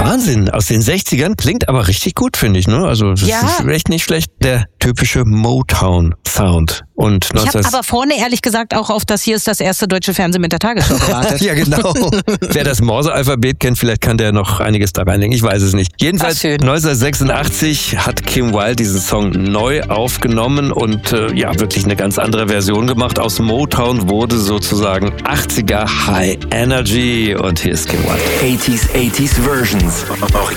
Wahnsinn, aus den 60ern, klingt aber richtig gut, finde ich, ne? Also das ist echt nicht schlecht. Der typische Motown-Sound. Und ich habe aber vorne ehrlich gesagt auch auf das hier ist das erste deutsche Fernsehen mit der Tagesschau gewartet. Ja, genau. Wer das Morse-Alphabet kennt, vielleicht kann der noch einiges da reinlegen. Ich weiß es nicht. Jedenfalls 1986 hat Kim Wilde diesen Song neu aufgenommen und wirklich eine ganz andere Version gemacht. Aus Motown wurde sozusagen 80er High Energy und hier ist Kim Wilde. 80s Versions.